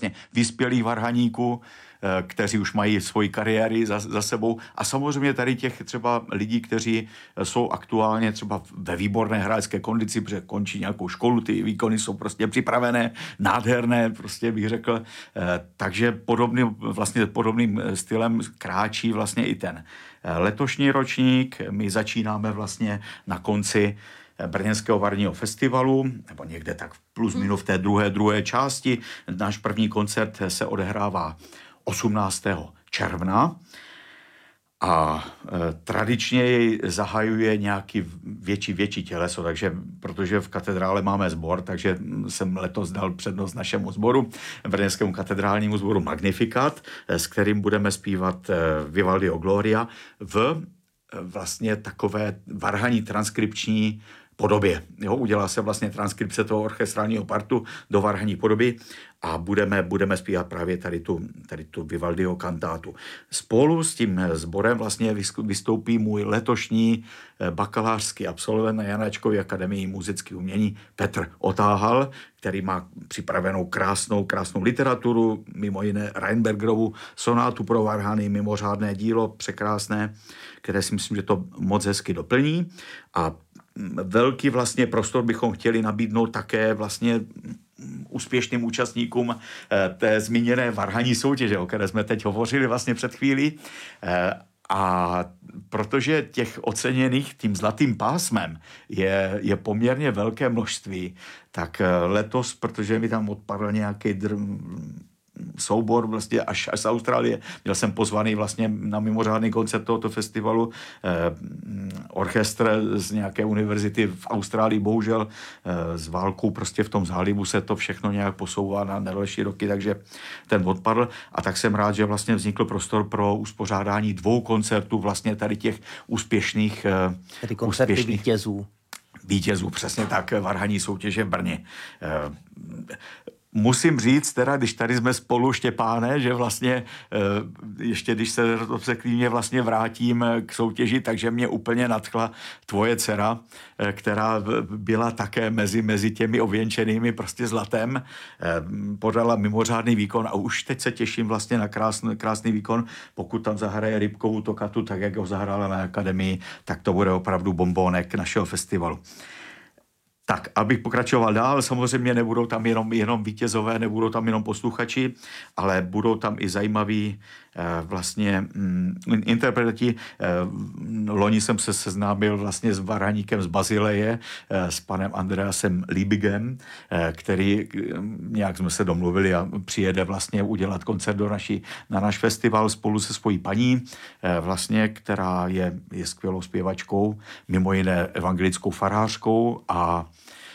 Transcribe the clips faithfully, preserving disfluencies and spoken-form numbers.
vlastně vyspělých varhaníků, kteří už mají svoji kariéry za, za sebou a samozřejmě tady těch třeba lidí, kteří jsou aktuálně třeba ve výborné hráčské kondici, protože končí nějakou školu, ty výkony jsou prostě připravené, nádherné, prostě bych řekl. Takže podobným, vlastně podobným stylem kráčí vlastně i ten letošní ročník. My začínáme vlastně na konci Brněnského varního festivalu, nebo někde tak plus minus v té druhé, druhé části. Náš první koncert se odehrává osmnáctého června a e, tradičně jej zahajuje nějaký větší, větší těleso, takže protože v katedrále máme sbor, takže jsem letos dal přednost našemu sboru, brněnskému katedrálnímu sboru Magnificat, s kterým budeme zpívat e, Vivaldi o Gloria v e, vlastně takové varhaní transkripční podobě. Jo, udělá se vlastně transkripce toho orchestrálního partu do varhaní podoby a budeme, budeme zpívat právě tady tu, tady tu Vivaldiho kantátu. Spolu s tím sborem vlastně vystoupí můj letošní bakalářský absolvent na Janáčkově akademii muzických umění Petr Otáhal, který má připravenou krásnou, krásnou literaturu, mimo jiné Reinbergerovu sonátu pro varhany, mimořádné dílo, překrásné, které si myslím, že to moc hezky doplní. A velký vlastně prostor bychom chtěli nabídnout také vlastně úspěšným účastníkům té zmíněné varhaní soutěže, o které jsme teď hovořili vlastně před chvílí. A protože těch oceněných tím zlatým pásmem je, je poměrně velké množství, tak letos, protože mi tam odpadl nějaký dr- soubor vlastně až, až z Austrálie. Byl jsem pozvaný vlastně na mimořádný koncert tohoto festivalu. Eh, orchestr z nějaké univerzity v Austrálii, bohužel eh, s válkou prostě v tom zálivu se to všechno nějak posouvá na další roky, takže ten odpadl. A tak jsem rád, že vlastně vznikl prostor pro uspořádání dvou koncertů vlastně tady těch úspěšných eh, Tedy koncerty úspěšných vítězů. Vítězů, přesně tak, varhaní soutěže v Brně. Eh, Musím říct, teda, když tady jsme spolu, Štěpáne, že vlastně ještě když se se klíně vlastně vrátím k soutěži, takže mě úplně nadchla tvoje dcera, která byla také mezi, mezi těmi ověnčenými prostě zlatem, podala mimořádný výkon a už teď se těším vlastně na krásný, krásný výkon. Pokud tam zahraje Rybkovu tokatu, tak jak ho zahrála na akademii, tak to bude opravdu bombónek našeho festivalu. Tak, abych pokračoval dál, samozřejmě nebudou tam jenom, jenom vítězové, nebudou tam jenom posluchači, ale budou tam i zajímaví eh, vlastně mm, interpreti. Eh, loni jsem se seznámil vlastně s varhaníkem z Bazileje, eh, s panem Andreasem Liebigem, eh, který eh, nějak jsme se domluvili a přijede vlastně udělat koncert do naší, na náš festival spolu se svojí paní, eh, vlastně, která je, je skvělou zpěvačkou, mimo jiné evangelickou farářkou a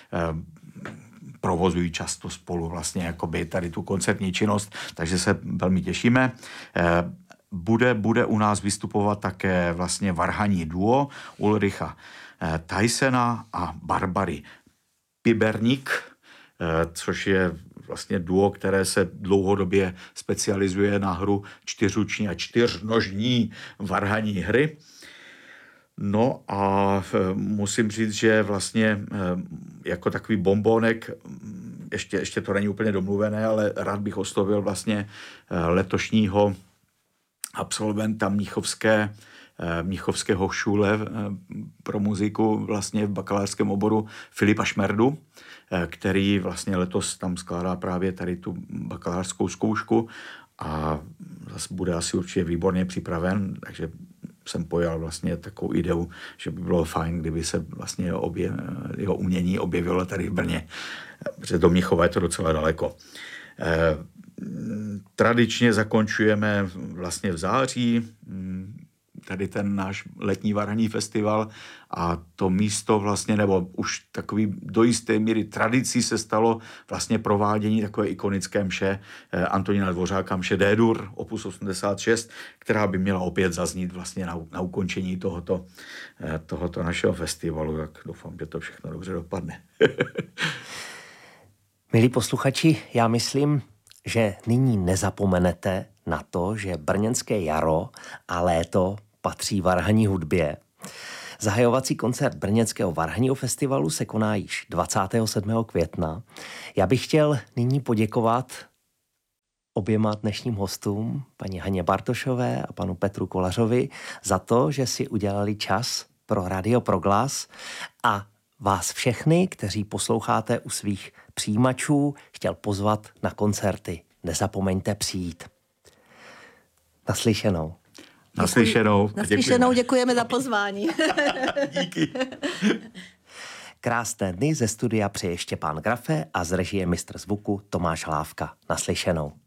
provozují často spolu vlastně jakoby tady tu koncertní činnost, takže se velmi těšíme. Bude, bude u nás vystupovat také vlastně varhaní duo Ulricha Tysona a Barbary Piberník, což je vlastně duo, které se dlouhodobě specializuje na hru čtyřruční a čtyřnožní varhaní hry. No a musím říct, že vlastně jako takový bombónek, ještě, ještě to není úplně domluvené, ale rád bych oslovil vlastně letošního absolventa Mnichovské, Mnichovského šule pro muziku vlastně v bakalářském oboru Filipa Šmerdu, který vlastně letos tam skládá právě tady tu bakalářskou zkoušku a zase bude asi určitě výborně připraven, takže jsem pojal vlastně takovou ideu, že by bylo fajn, kdyby se vlastně obě, jeho umění objevilo tady v Brně, protože do Mnichova je to docela daleko. Eh, tradičně zakončujeme vlastně v září tady ten náš letní varhaní festival a to místo vlastně, nebo už takový do jisté míry tradicí se stalo vlastně provádění takové ikonické mše eh, Antonína Dvořáka, mše D-dur, opus osmdesát šest, která by měla opět zaznít vlastně na, na ukončení tohoto, eh, tohoto našeho festivalu, tak doufám, že to všechno dobře dopadne. Milí posluchači, já myslím, že nyní nezapomenete na to, že brněnské jaro a léto patří varhaní hudbě. Zahajovací koncert Brněnského varhaního festivalu se koná již dvacátého sedmého května. Já bych chtěl nyní poděkovat oběma dnešním hostům, paní Haně Bartošové a panu Petru Kolařovi, za to, že si udělali čas pro Radio Proglas, a vás všechny, kteří posloucháte u svých přijímačů, chtěl pozvat na koncerty. Nezapomeňte přijít. Naslyšenou. Naslyšenou. Naslyšenou, děkujeme za pozvání. Díky. Krásné dny ze studia přeje Štěpán Grafe a z režie mistr zvuku Tomáš Hlávka. Naslyšenou.